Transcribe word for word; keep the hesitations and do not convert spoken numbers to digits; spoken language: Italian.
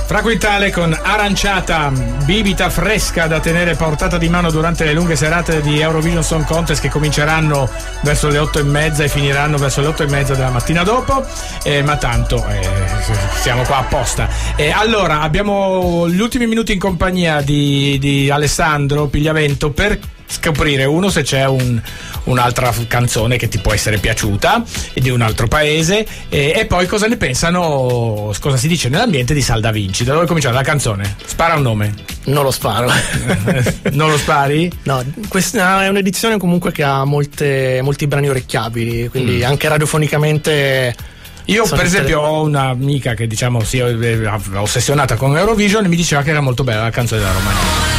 Fra Quintale con Aranciata, bibita fresca da tenere a portata di mano durante le lunghe serate di Eurovision Song Contest che cominceranno verso le otto e mezza e finiranno verso le otto e mezza della mattina dopo, eh, ma tanto eh, siamo qua apposta. Eh, allora, abbiamo gli ultimi minuti in compagnia di, di Alessandro Pigliavento per scoprire uno se c'è un, un'altra canzone che ti può essere piaciuta di un altro paese e, e poi cosa ne pensano, cosa si dice nell'ambiente di Salda Vinci. Da dove cominciare la canzone? Spara un nome. Non lo sparo. Non lo spari? No, questa è un'edizione comunque che ha molte, molti brani orecchiabili, quindi mm. anche radiofonicamente. Io per esempio ho un'amica che diciamo si è ossessionata con Eurovision e mi diceva che era molto bella la canzone della Romania.